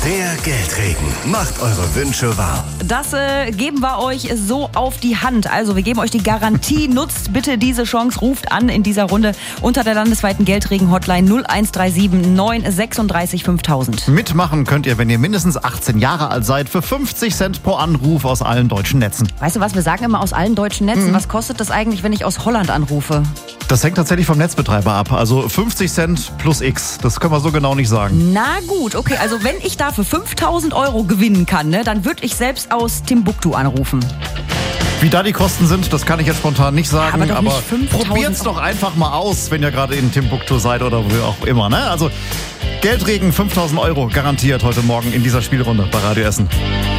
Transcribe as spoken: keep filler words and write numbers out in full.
Der Geldregen macht eure Wünsche wahr. Das äh, geben wir euch so auf die Hand. Also wir geben euch die Garantie. Nutzt bitte diese Chance. Ruft an in dieser Runde unter der landesweiten Geldregen-Hotline null eins drei sieben neun drei sechs fünftausend. Mitmachen könnt ihr, wenn ihr mindestens achtzehn Jahre alt seid, für fünfzig Cent pro Anruf aus allen deutschen Netzen. Weißt du was, wir sagen immer aus allen deutschen Netzen. Mhm. Was kostet das eigentlich, wenn ich aus Holland anrufe? Das hängt tatsächlich vom Netzbetreiber ab. Also fünfzig Cent plus X. Das können wir so genau nicht sagen. Na gut, okay. Also wenn ich da für fünftausend Euro gewinnen kann, ne, dann würde ich selbst aus Timbuktu anrufen. Wie da die Kosten sind, das kann ich jetzt spontan nicht sagen. Aber, aber probiert's doch einfach mal aus, wenn ihr gerade in Timbuktu seid oder wo auch immer. Ne? Also Geldregen, fünftausend Euro garantiert heute Morgen in dieser Spielrunde bei Radio Essen.